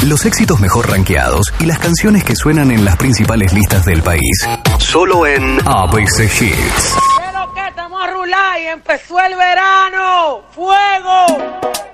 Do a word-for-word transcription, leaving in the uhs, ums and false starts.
Los éxitos mejor rankeados y las canciones que suenan en las principales listas del país. Solo en A B C Hits. Pero que estamos a rular y empezó el verano. ¡Fuego!